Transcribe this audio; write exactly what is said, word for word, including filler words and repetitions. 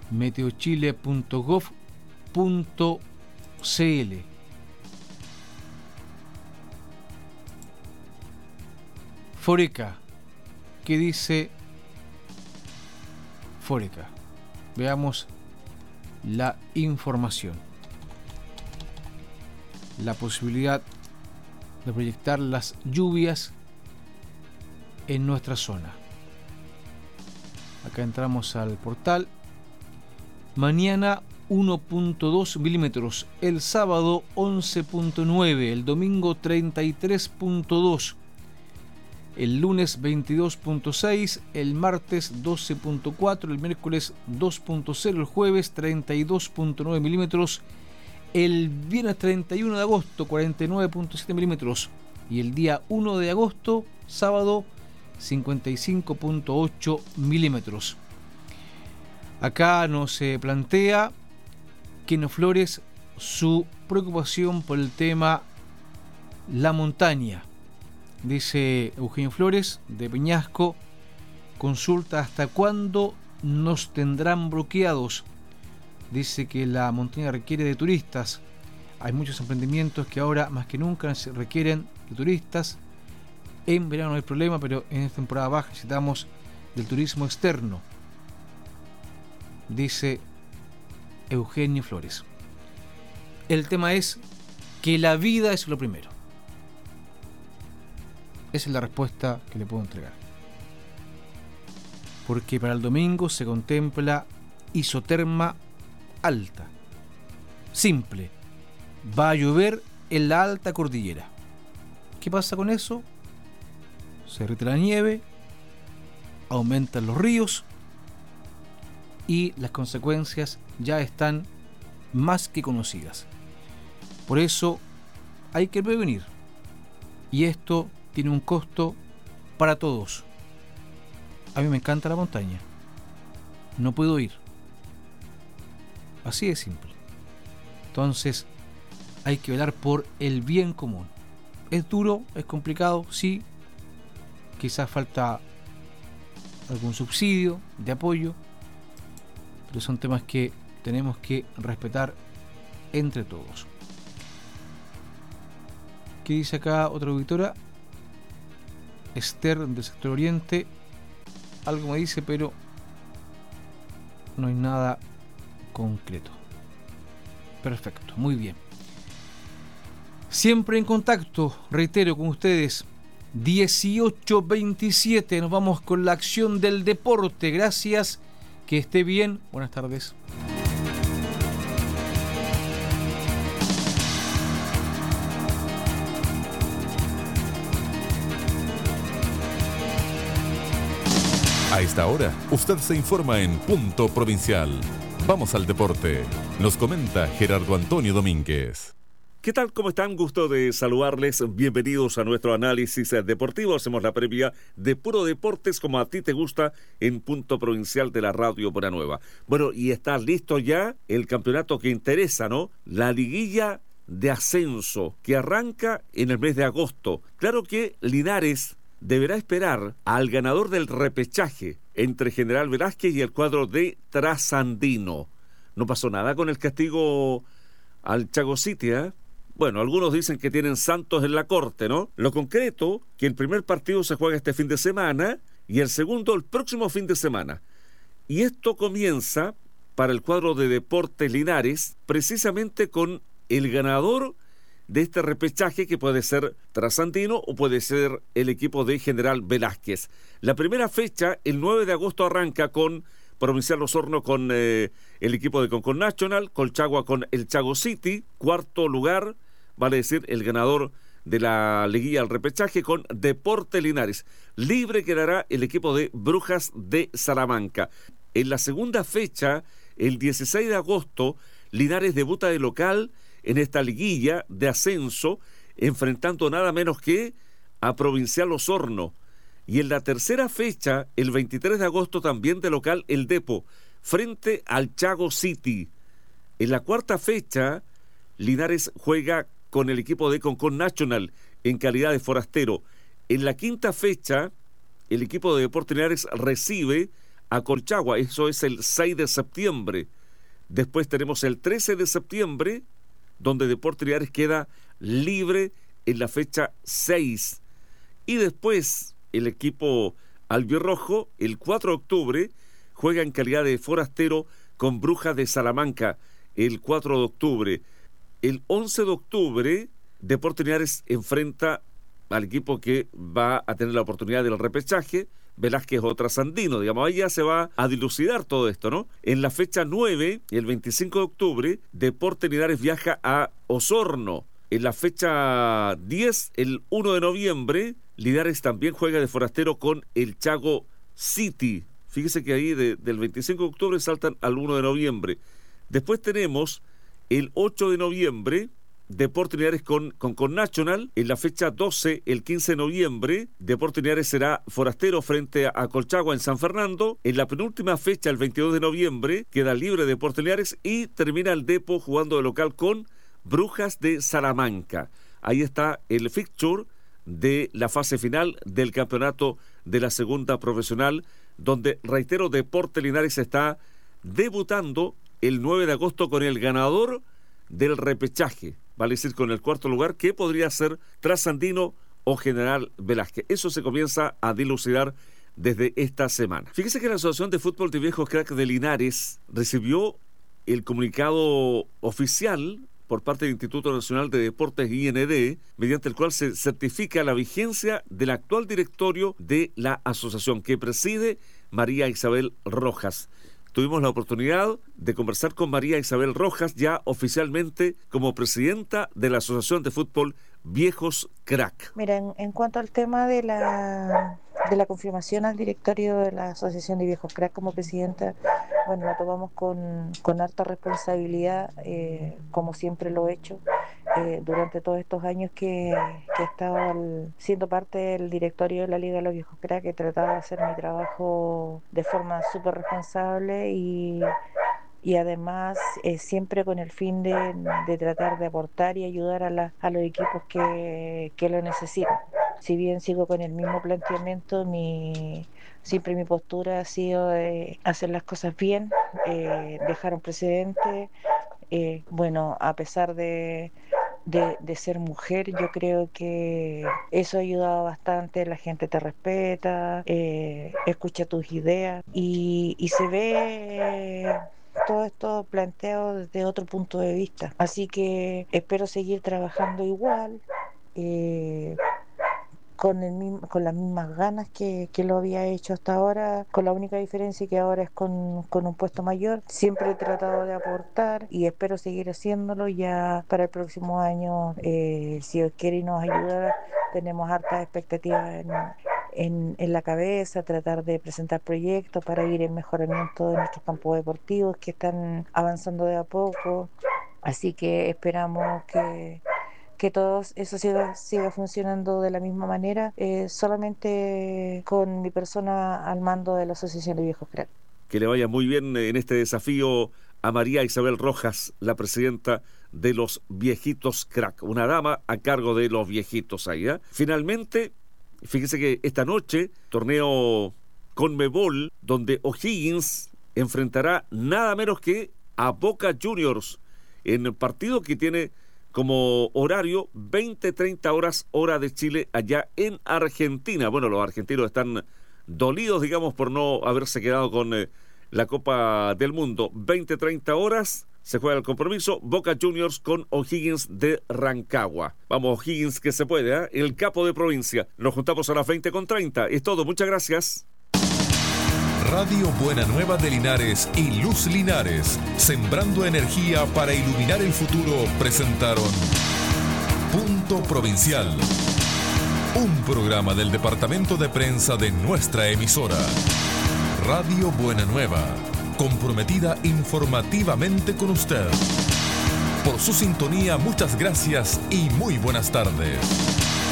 meteochile punto gov punto cl. Foreca, ¿qué dice Foreca? Veamos la información. La posibilidad de proyectar las lluvias en nuestra zona. Acá entramos al portal. Mañana uno punto dos milímetros, el sábado once punto nueve, el domingo treinta y tres punto dos, el lunes veintidós punto seis, el martes doce punto cuatro, el miércoles dos punto cero, el jueves treinta y dos punto nueve milímetros, el viernes treinta y uno de agosto cuarenta y nueve punto siete milímetros y el día uno de agosto, sábado, cincuenta y cinco punto ocho milímetros. Acá nos eh, plantea Keno Flores su preocupación por el tema la montaña. Dice Eugenio Flores de Peñasco, consulta hasta cuándo nos tendrán bloqueados. Dice que la montaña requiere de turistas. Hay muchos emprendimientos que ahora más que nunca se requieren de turistas. En verano no hay problema, pero en esta temporada baja necesitamos del turismo externo, dice Eugenio Flores. El tema es que la vida es lo primero. Esa es la respuesta que le puedo entregar. Porque para el domingo se contempla isoterma alta. Simple. Va a llover en la alta cordillera. ¿Qué pasa con eso? Se derrite la nieve, aumentan los ríos y las consecuencias ya están más que conocidas. Por eso hay que prevenir. Y esto tiene un costo para todos. A mí me encanta la montaña. No puedo ir. Así de simple. Entonces hay que velar por el bien común. Es duro, es complicado, sí. Quizás falta algún subsidio de apoyo, pero son temas que tenemos que respetar entre todos. ¿Qué dice acá otra auditora? Esther del sector oriente. Algo me dice, pero no hay nada concreto. Perfecto, muy bien. Siempre en contacto, reitero, con ustedes. dieciocho veintisiete, nos vamos con la acción del deporte. Gracias, que esté bien. Buenas tardes. A esta hora, usted se informa en Punto Provincial. Vamos al deporte. Nos comenta Gerardo Antonio Domínguez. ¿Qué tal? ¿Cómo están? Gusto de saludarles. Bienvenidos a nuestro análisis deportivo. Hacemos la previa de puro deportes como a ti te gusta en Punto Provincial de la Radio Buena Nueva. Bueno, y está listo ya el campeonato que interesa, ¿no? La liguilla de ascenso que arranca en el mes de agosto. Claro que Linares deberá esperar al ganador del repechaje entre General Velázquez y el cuadro de Trasandino. No pasó nada con el castigo al Chago City, ¿eh? Bueno, algunos dicen que tienen santos en la corte, ¿no? Lo concreto, que el primer partido se juega este fin de semana y el segundo el próximo fin de semana. Y esto comienza para el cuadro de Deportes Linares precisamente con el ganador de este repechaje, que puede ser Trasandino o puede ser el equipo de General Velázquez. La primera fecha, el nueve de agosto, arranca con Provincial Osorno con eh, el equipo de Concon National, Colchagua con el Chago City, cuarto lugar, vale decir, el ganador de la liguilla al repechaje con Deportes Linares. Libre quedará el equipo de Brujas de Salamanca. En la segunda fecha, el dieciséis de agosto, Linares debuta de local en esta liguilla de ascenso, enfrentando nada menos que a Provincial Osorno. Y en la tercera fecha, el veintitrés de agosto, también de local, el Depo, frente al Chago City. En la cuarta fecha, Linares juega con el equipo de Concon National en calidad de forastero. En la quinta fecha, el equipo de Deportes Linares recibe a Colchagua, eso es el seis de septiembre. Después tenemos el trece de septiembre, donde Deportes Linares queda libre en la fecha seis. Y después el equipo albirrojo, el cuatro de octubre, juega en calidad de forastero con Brujas de Salamanca, el cuatro de octubre. El once de octubre, Deportes Linares enfrenta al equipo que va a tener la oportunidad del repechaje, Velázquez o Trasandino, digamos, ahí ya se va a dilucidar todo esto, ¿no? En la fecha nueve, el veinticinco de octubre, Deportes Linares viaja a Osorno. En la fecha diez, el uno de noviembre, Linares también juega de forastero con el Chago City. Fíjese que ahí de, del veinticinco de octubre saltan al uno de noviembre. Después tenemos el ocho de noviembre, Deportes Linares con, con, con Nacional. En la fecha doce, el quince de noviembre, Deportes Linares será forastero frente a Colchagua en San Fernando. En la penúltima fecha, el veintidós de noviembre, queda libre Deportes Linares y termina el Depo jugando de local con Brujas de Salamanca. Ahí está el fixture de la fase final del campeonato de la segunda profesional, donde, reitero, Deportes Linares está debutando el nueve de agosto con el ganador del repechaje, vale decir con el cuarto lugar, que podría ser Trasandino o General Velázquez. Eso se comienza a dilucidar desde esta semana. Fíjese que la Asociación de Fútbol de Viejos Crack de Linares recibió el comunicado oficial por parte del Instituto Nacional de Deportes I N D, mediante el cual se certifica la vigencia del actual directorio de la asociación, que preside María Isabel Rojas. Tuvimos la oportunidad de conversar con María Isabel Rojas, ya oficialmente como presidenta de la Asociación de Fútbol Viejos Crack. Mira, en, en cuanto al tema de la, de la confirmación al directorio de la Asociación de Viejos Crack como presidenta, bueno, la tomamos con, con harta responsabilidad, eh, como siempre lo he hecho. Eh, durante todos estos años que, que he estado al, siendo parte del directorio de la Liga de los Viejos Crack, he tratado de hacer mi trabajo de forma súper responsable y, y además eh, siempre con el fin de, de tratar de aportar y ayudar a, la, a los equipos que, que lo necesitan. Si bien sigo con el mismo planteamiento, mi, siempre mi postura ha sido de hacer las cosas bien, eh, dejar un precedente. Eh, bueno, a pesar de De, de ser mujer, yo creo que eso ha ayudado bastante. La gente te respeta, eh, escucha tus ideas y, y se ve todo esto planteado desde otro punto de vista. Así que espero seguir trabajando igual, eh, con, el mismo, con las mismas ganas que, que lo había hecho hasta ahora, con la única diferencia que ahora es con, con un puesto mayor. Siempre he tratado de aportar y espero seguir haciéndolo. Ya para el próximo año, eh, si Dios quiere y nos ayuda, tenemos hartas expectativas en, en, en la cabeza, tratar de presentar proyectos para ir en mejoramiento de nuestros campos deportivos que están avanzando de a poco. Así que esperamos que que todo eso siga, siga funcionando de la misma manera, eh, solamente con mi persona al mando de la Asociación de Viejos Crack. Que le vaya muy bien en este desafío a María Isabel Rojas, la presidenta de los Viejitos Crack, una dama a cargo de los viejitos ahí, ¿eh? Finalmente, fíjese que esta noche, torneo Conmebol, donde O'Higgins enfrentará nada menos que a Boca Juniors, en el partido que tiene como horario veinte treinta horas hora de Chile allá en Argentina. Bueno, los argentinos están dolidos, digamos, por no haberse quedado con eh, la Copa del Mundo. veinte treinta horas se juega el compromiso, Boca Juniors con O'Higgins de Rancagua. Vamos, O'Higgins, que se puede, ¿eh? El capo de provincia. Nos juntamos a las veinte con treinta. Es todo, muchas gracias. Radio Buena Nueva de Linares y Luz Linares, sembrando energía para iluminar el futuro, presentaron Punto Provincial, un programa del departamento de prensa de nuestra emisora. Radio Buena Nueva, comprometida informativamente con usted. Por su sintonía, muchas gracias y muy buenas tardes.